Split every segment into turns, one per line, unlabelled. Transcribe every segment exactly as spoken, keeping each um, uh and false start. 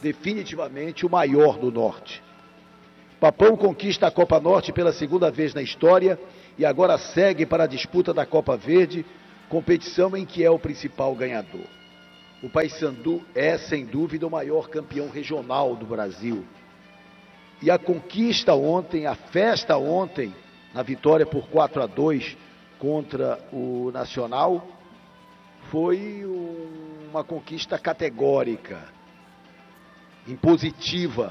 definitivamente o maior do Norte. Papão conquista a Copa Norte pela segunda vez na história e agora segue para a disputa da Copa Verde, competição em que é o principal ganhador. O Paysandu é, sem dúvida, o maior campeão regional do Brasil. E a conquista ontem, a festa ontem, na vitória por quatro a dois contra o Nacional, foi uma conquista categórica, impositiva.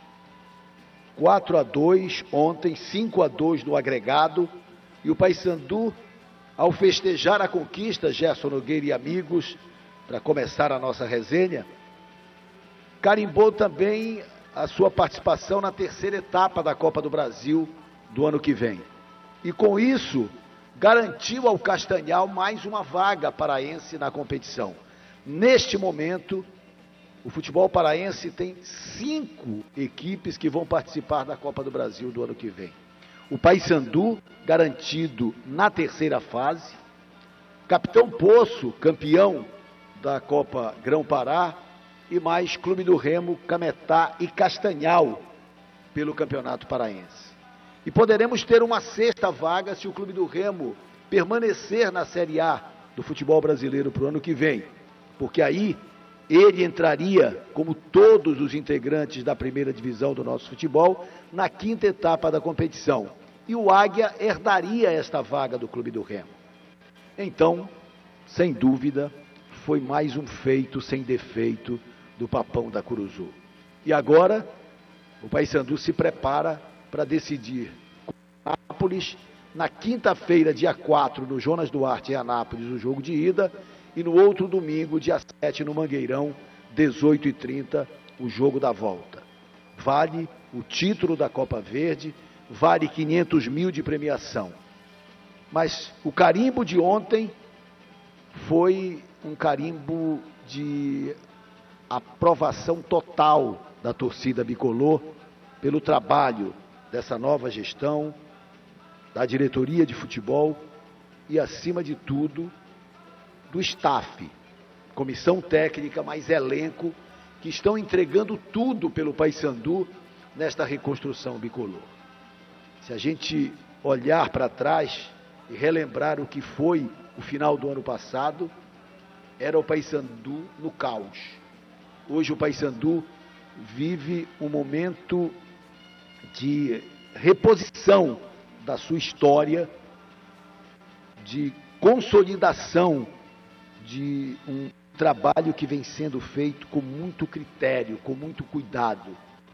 quatro a dois ontem, cinco a dois no agregado, e o Paysandu, ao festejar a conquista, Gerson Nogueira e amigos, para começar a nossa resenha, carimbou também a sua participação na terceira etapa da Copa do Brasil do ano que vem. E com isso, garantiu ao Castanhal mais uma vaga paraense na competição. Neste momento, o futebol paraense tem cinco equipes que vão participar da Copa do Brasil do ano que vem. O Paysandu, garantido na terceira fase, Capitão Poço, campeão da Copa Grão-Pará, e mais Clube do Remo, Cametá e Castanhal pelo Campeonato Paraense. E poderemos ter uma sexta vaga se o Clube do Remo permanecer na Série A do futebol brasileiro para o ano que vem, porque aí ele entraria, como todos os integrantes da primeira divisão do nosso futebol, na quinta etapa da competição. E o Águia herdaria esta vaga do Clube do Remo. Então, sem dúvida, foi mais um feito sem defeito do Papão da Curuzu. E agora, o Paysandu se prepara para decidir com Anápolis, na quinta-feira, dia quatro, no Jonas Duarte, em Anápolis, o jogo de ida, e no outro domingo, dia sete, no Mangueirão, dezoito e trinta, o jogo da volta. Vale o título da Copa Verde, vale quinhentos mil de premiação. Mas o carimbo de ontem foi um carimbo de aprovação total da torcida bicolor pelo trabalho dessa nova gestão, da diretoria de futebol e, acima de tudo, do staff, comissão técnica, mais elenco, que estão entregando tudo pelo Paysandu nesta reconstrução bicolor. Se a gente olhar para trás e relembrar o que foi o final do ano passado, era o Paysandu no caos. Hoje o Paysandu vive um momento de reposição da sua história, de consolidação de um trabalho que vem sendo feito com muito critério, com muito cuidado.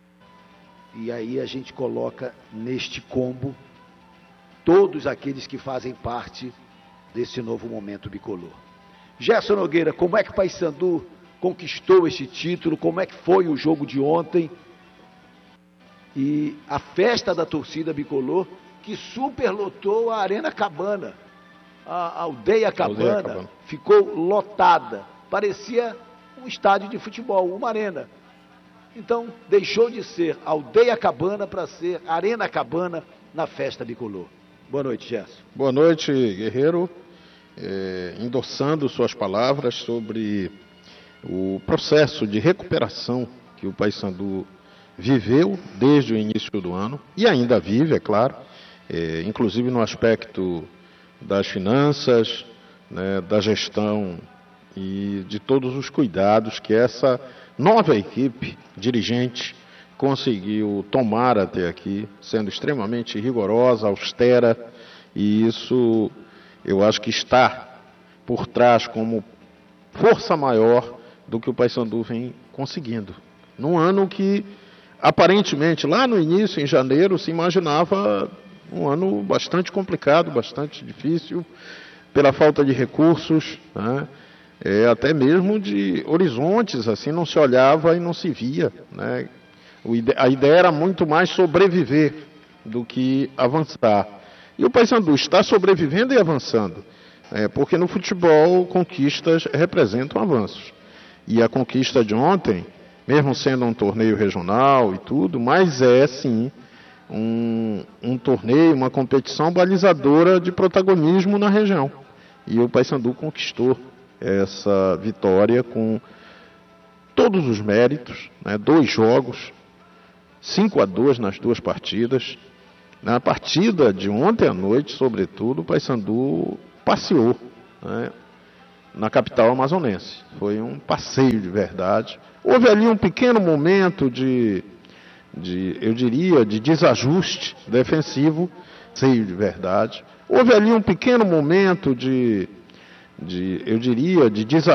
E aí a gente coloca neste combo todos aqueles que fazem parte desse novo momento bicolor. Gerson Nogueira, como é que o Paysandu conquistou este título? Como é que foi o jogo de ontem? E a festa da torcida bicolor, que superlotou a Arena Cabana. A Aldeia Cabana, Aldeia Cabana ficou lotada. Parecia um estádio de futebol, uma arena. Então, deixou de ser Aldeia Cabana para ser Arena Cabana na festa bicolor. Boa noite, Gerson.
Boa noite, Guerreiro. É, endossando suas palavras sobre o processo de recuperação que o Paysandu viveu desde o início do ano, e ainda vive, é claro, é, inclusive no aspecto das finanças, né, da gestão e de todos os cuidados que essa nova equipe dirigente conseguiu tomar até aqui, sendo extremamente rigorosa, austera, e isso eu acho que está por trás como força maior do que o Paysandu vem conseguindo. Num ano que, aparentemente, lá no início, em janeiro, se imaginava um ano bastante complicado, bastante difícil, pela falta de recursos, né? É, até mesmo de horizontes, assim, não se olhava e não se via, né? A ideia era muito mais sobreviver do que avançar. E o Paysandu está sobrevivendo e avançando, é, porque no futebol conquistas representam avanços. E a conquista de ontem, mesmo sendo um torneio regional e tudo, mas é sim um, um torneio, uma competição balizadora de protagonismo na região. E o Paysandu conquistou essa vitória com todos os méritos, né, dois jogos, cinco a dois nas duas partidas. Na partida de ontem à noite, sobretudo, o Paysandu passeou, né, na capital amazonense. Foi um passeio de verdade. Houve ali um pequeno momento de, de eu diria, de desajuste defensivo, passeio de verdade. Houve ali um pequeno momento de, de eu diria, de desajuste